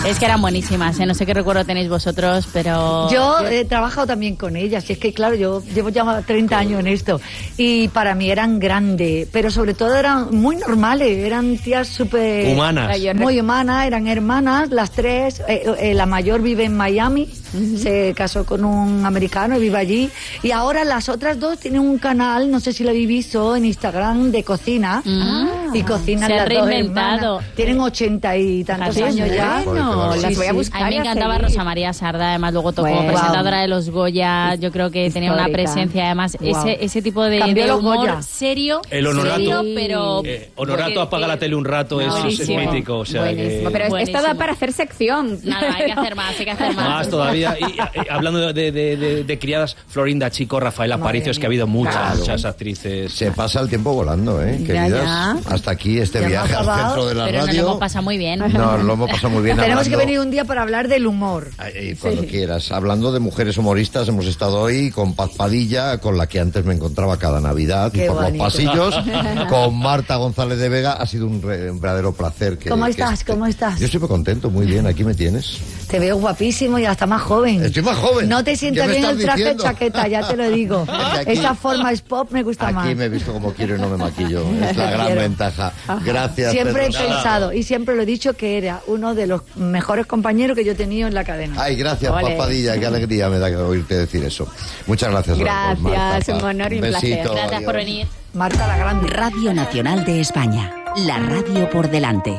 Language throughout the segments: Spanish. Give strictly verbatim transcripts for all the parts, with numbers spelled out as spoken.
Es que eran buenísimas, ¿eh? No sé qué recuerdo tenéis vosotros, pero... Yo he trabajado también con ellas, y es que claro, yo llevo ya treinta años en esto, y para mí eran grandes, pero sobre todo eran muy normales, eran tías súper... Humanas. Muy humanas, eran hermanas, las tres, eh, eh, la mayor vive en Miami, uh-huh. se casó con un americano y vive allí, y ahora las otras dos tienen un canal, no sé si lo habéis visto, en Instagram de cocina, ah, y cocinan se las ha dos reinventado. hermanas. Tienen ochenta y tantos Fíjate, años ya. bueno, sí, las voy a sí. buscar. A mí me encantaba Rosa María Sarda, además luego tocó Wow. presentadora de los Goya, yo creo que tenía una presencia, además Wow. ese ese tipo de, de humor Goya. serio, el honorato, serio, pero eh, honorato apaga la tele un rato, es, es mítico, o sea, buenísimo, que... pero buenísimo. esto da para hacer sección. Nada, hay que hacer más, hay que hacer más. Más todavía. Y, y, hablando de, de, de, de criadas, Florinda Chico, Rafaela Aparicio, es que ha habido muchas, claro. muchas actrices. Se pasa el tiempo volando, ¿eh, queridas? Ya, ya. Hasta aquí este Ya viaje hemos al acabado, centro de la Pero nos radio. lo hemos pasado muy bien. Nos lo hemos pasado muy bien. Tenemos hablando... que venir un día para hablar del humor. Ay, cuando sí. quieras. Hablando de mujeres humoristas, hemos estado hoy con Paz Padilla, con la que antes me encontraba cada Navidad, Qué y por bonito. los pasillos, con Marta González de Vega. Ha sido un, re, un verdadero placer. Que, ¿Cómo que estás? este... ¿Cómo estás? Yo estoy muy contento, muy bien. Aquí me tienes. Te veo guapísimo y hasta más joven. Estoy más joven. No te sientas bien el traje de chaqueta, ya te lo digo. Aquí, Esa forma es pop, me gusta aquí más. Aquí me he visto como quiero y no me maquillo. Es la gran Quiero. ventaja. Gracias. Siempre Pedro. he pensado y siempre lo he dicho que era uno de los mejores compañeros que yo he tenido en la cadena. Ay, gracias, Paz Padilla. Qué alegría me da oírte decir eso. Muchas gracias. Gracias, Marta, un honor y un, un besito, placer. Gracias adiós. por venir. Marta la Grande. Radio Nacional de España. La radio por delante.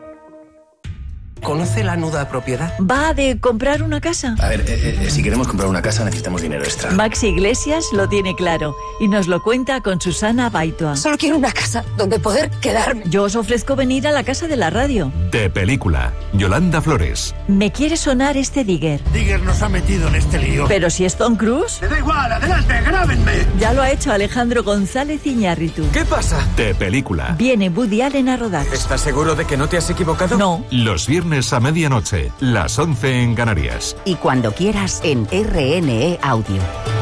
¿Conoce la nuda propiedad? ¿Va de comprar una casa? A ver, eh, eh, si queremos comprar una casa necesitamos dinero extra. Maxi Iglesias lo tiene claro y nos lo cuenta con Susana Baitua. Solo quiero una casa donde poder quedarme. Yo os ofrezco venir a la casa de la radio. De película, Yolanda Flores. Me quiere sonar este Digger. Digger nos ha metido en este lío. Pero si es Tom Cruise. Me da igual, adelante, grábenme. Ya lo ha hecho Alejandro González Iñárritu. ¿Qué pasa? De película. Viene Woody Allen a rodar. ¿Estás seguro de que no te has equivocado? No. Los viernes a medianoche, las once en Canarias. Y cuando quieras en R N E Audio.